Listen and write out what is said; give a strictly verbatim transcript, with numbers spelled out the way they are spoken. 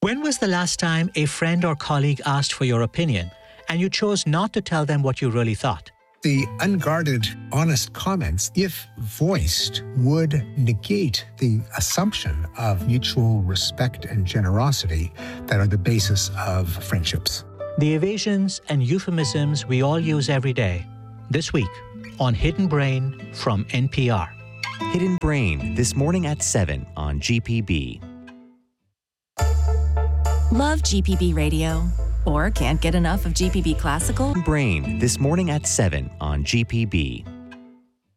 When was the last time a friend or colleague asked for your opinion and you chose not to tell them what you really thought? The unguarded, honest comments, if voiced, would negate the assumption of mutual respect and generosity that are the basis of friendships. The evasions and euphemisms we all use every day. This week on Hidden Brain from N P R. Hidden Brain, this morning at seven on G P B. Love G P B Radio? Or can't get enough of G P B Classical? Brain, this morning at seven on G P B.